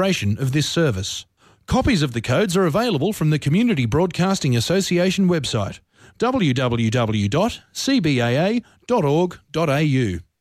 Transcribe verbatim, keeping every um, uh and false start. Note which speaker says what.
Speaker 1: operation of this service. Copies of the codes are available from the Community Broadcasting Association website, w w w dot c b a a dot org dot a u.